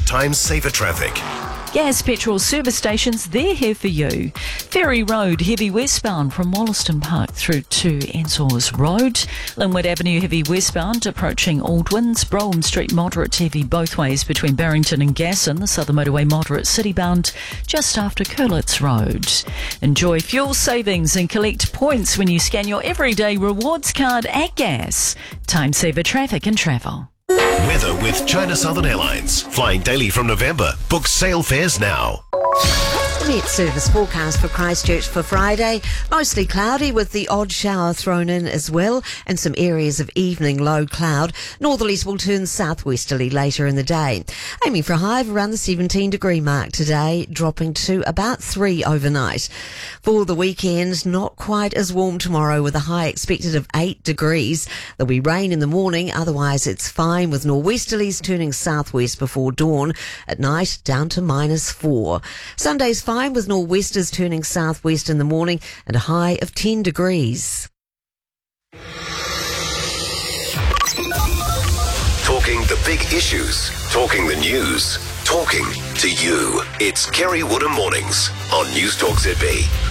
Time Saver Traffic. Gas petrol service stations, they're here for you. Ferry Road, heavy westbound from Wollaston Park through to Ensors Road. Linwood Avenue, heavy westbound approaching Aldwins. Brougham Street, moderate to heavy both ways between Barrington and Gasson. The Southern Motorway, moderate citybound just after Curlitz Road. Enjoy fuel savings and collect points when you scan your everyday rewards card at Gas. Time Saver Traffic and Travel. Weather with China Southern Airlines. Flying daily from November. Book sale fares now. Met service forecast for Christchurch for Friday. Mostly cloudy with the odd shower thrown in as well, and some areas of evening low cloud. Northerlies will turn southwesterly later in the day. Aiming for a high of around the 17-degree mark today, dropping to about 3 overnight. For the weekend, not quite as warm tomorrow with a high expected of 8 degrees. There'll be rain in the morning, otherwise it's fine with nor'westerlies turning southwest before dawn. At night, down to -4. Sunday's fine with nor'westers turning southwest in the morning and a high of 10 degrees. Talking the big issues. Talking the news. Talking to you. It's Kerry Woodham Mornings on News Talk ZB.